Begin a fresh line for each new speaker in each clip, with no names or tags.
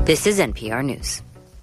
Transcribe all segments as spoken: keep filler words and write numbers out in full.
This is N P R News.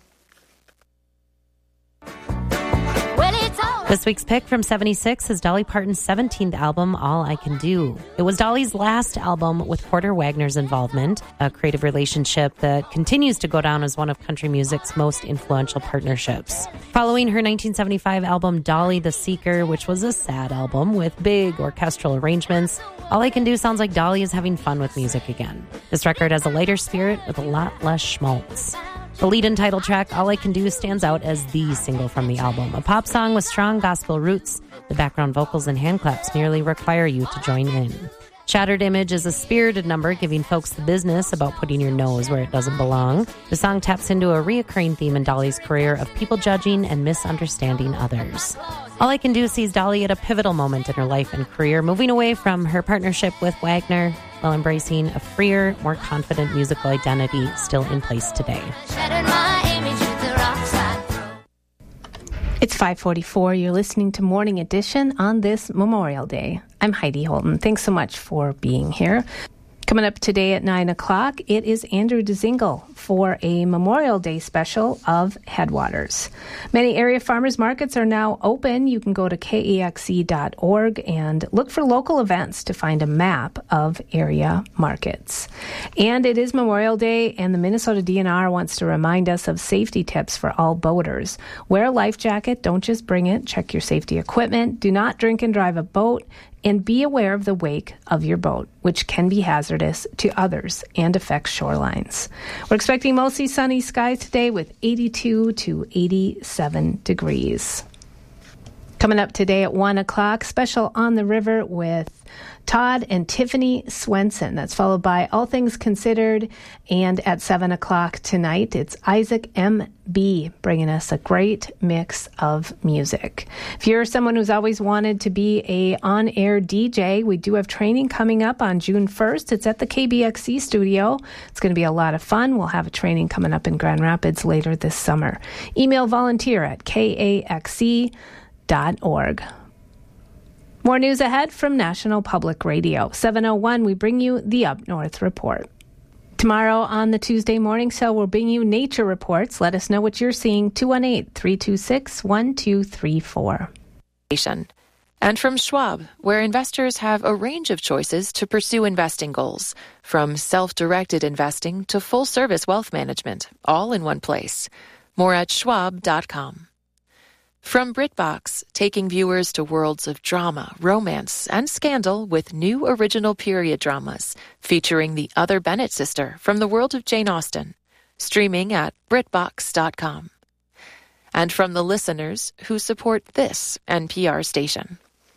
This week's pick from seventy-six is Dolly Parton's seventeenth album, All I Can Do. It was Dolly's last album with Porter Wagner's involvement, a creative relationship that continues to go down as one of country music's most influential partnerships. Following her nineteen seventy-five album, Dolly the Seeker, which was a sad album with big orchestral arrangements, All I Can Do sounds like Dolly is having fun with music again. This record has a lighter spirit with a lot less schmaltz. The lead and title track, All I Can Do, stands out as the single from the album. A pop song with strong gospel roots, the background vocals and hand claps nearly require you to join in. Shattered Image is a spirited number giving folks the business about putting your nose where it doesn't belong. The song taps into a reoccurring theme in Dolly's career of people judging and misunderstanding others. All I Can Do sees Dolly at a pivotal moment in her life and career, moving away from her partnership with Wagner while embracing a freer, more confident musical identity still in place today.
It's five forty-four. You're listening to Morning Edition on this Memorial Day. I'm Heidi Holden. Thanks so much for being here. Coming up today at nine o'clock, it is Andrew DeZingle for a Memorial Day special of Headwaters. Many area farmers markets are now open. You can go to K E X E dot org and look for local events to find a map of area markets. And it is Memorial Day, and the Minnesota D N R wants to remind us of safety tips for all boaters. Wear a life jacket. Don't just bring it. Check your safety equipment. Do not drink and drive a boat. And be aware of the wake of your boat, which can be hazardous to others and affect shorelines. We're expecting mostly sunny skies today with eighty-two to eighty-seven degrees. Coming up today at one o'clock, special On the River with Todd and Tiffany Swenson. That's followed by All Things Considered. And at seven o'clock tonight, it's Isaac M B bringing us a great mix of music. If you're someone who's always wanted to be a on-air D J, we do have training coming up on June first. It's at the K B X C studio. It's going to be a lot of fun. We'll have a training coming up in Grand Rapids later this summer. Email volunteer at K A X C dot org. More news ahead from National Public Radio. seven oh one, we bring you the Up North Report. Tomorrow on the Tuesday Morning Show, we'll bring you nature reports. Let us know what you're seeing. two one eight, three two six, one two three four.
And from Schwab, where investors have a range of choices to pursue investing goals, from self-directed investing to full-service wealth management, all in one place. More at schwab dot com. From BritBox, taking viewers to worlds of drama, romance, and scandal with new original period dramas featuring the other Bennett sister from the world of Jane Austen. Streaming at brit box dot com. And from the listeners who support this N P R station.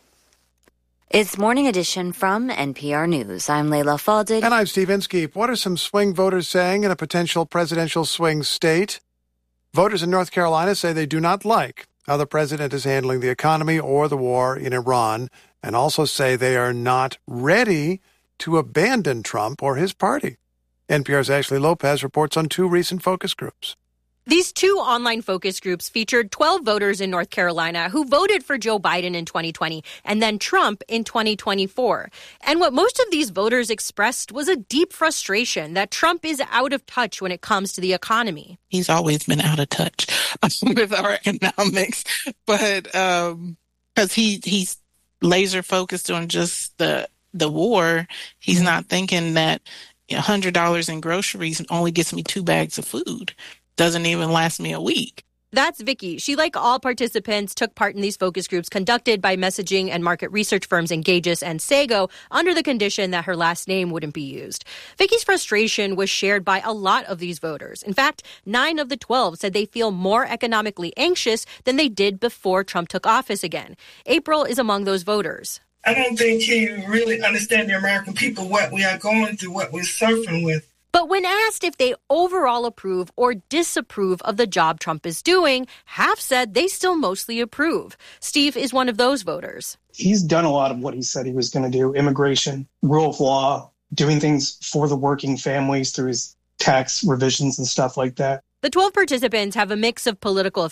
It's Morning Edition from N P R News. I'm Layla Faldig.
And I'm Steve Inskeep. What are some swing voters saying in a potential presidential swing state? Voters in North Carolina say they do not like how the president is handling the economy or the war in Iran, and also say they are not ready to abandon Trump or his party. N P R's Ashley Lopez reports on two recent focus groups.
These two online focus groups featured twelve voters in North Carolina who voted for Joe Biden in twenty twenty and then Trump in twenty twenty-four. And what most of these voters expressed was a deep frustration that Trump is out of touch when it comes to the economy.
He's always been out of touch with our economics, but um, because he he's laser focused on just the the war, he's not thinking that one hundred dollars in groceries only gets me two bags of food. Doesn't even last me a week.
That's Vicky. She, like all participants, took part in these focus groups conducted by messaging and market research firms Engages and Sago under the condition that her last name wouldn't be used. Vicky's frustration was shared by a lot of these voters. In fact, nine of the twelve said they feel more economically anxious than they did before Trump took office again. April is among those voters.
I don't think he really understands the American people, what we are going through, what we're suffering with.
But when asked if they overall approve or disapprove of the job Trump is doing, half said they still mostly approve. Steve is one of those voters.
He's done a lot of what he said he was going to do. Immigration, rule of law, doing things for the working families through his tax revisions and stuff like that.
The twelve participants have a mix of political